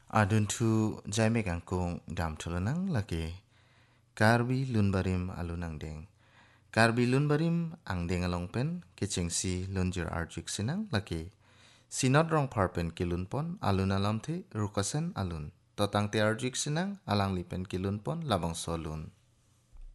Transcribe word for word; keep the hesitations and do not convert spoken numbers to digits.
Adun tu jaime kangkung dam tulanang lagi. Karbi lunbarim alunang deng. Karbi lunbarim ang deng along pen kecengsi lunjir arjuk sinang lagi. Sinot rong parpen kilunpon alun alam te rukasen alun. Totang te arjuk sinang alang lipen kilunpon labang solun.